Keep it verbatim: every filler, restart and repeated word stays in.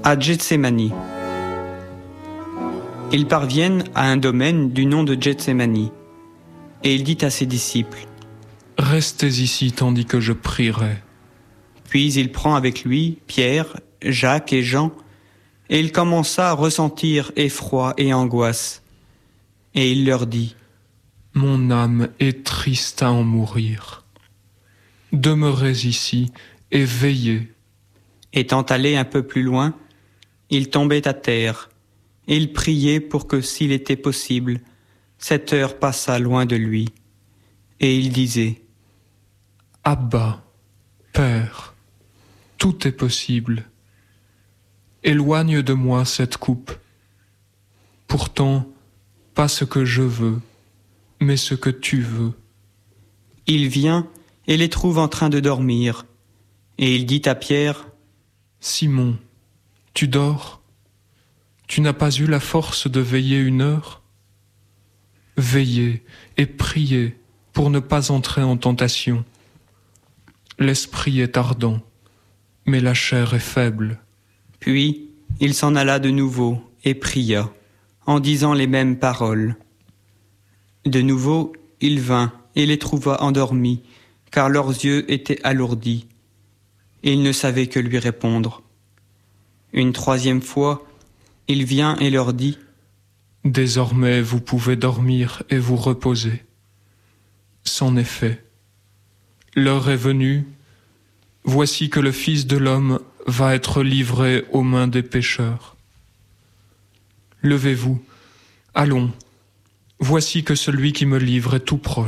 À Gethsémani. Ils parviennent à un domaine du nom de Gethsémani, et il dit à ses disciples: « Restez ici tandis que je prierai. » Puis il prend avec lui Pierre, Jacques et Jean, et il commença à ressentir effroi et angoisse. Et il leur dit: « Mon âme est triste à en mourir. Demeurez ici et veillez. » Étant allé un peu plus loin, il tombait à terre, et il priait pour que, s'il était possible, cette heure passât loin de lui. Et il disait: « Abba, Père, tout est possible. Éloigne de moi cette coupe. Pourtant, pas ce que je veux, mais ce que tu veux. » Il vient et les trouve en train de dormir, et il dit à Pierre: « Simon, tu dors? Tu n'as pas eu la force de veiller une heure? Veillez et priez pour ne pas entrer en tentation. L'esprit est ardent, mais la chair est faible. » Puis il s'en alla de nouveau et pria, en disant les mêmes paroles. De nouveau, il vint et les trouva endormis, car leurs yeux étaient alourdis, et ils ne savaient que lui répondre. Une troisième fois, il vient et leur dit: « Désormais vous pouvez dormir et vous reposer. C'en est fait. L'heure est venue. Voici que le Fils de l'homme va être livré aux mains des pécheurs. Levez-vous, allons. Voici que celui qui me livre est tout proche. »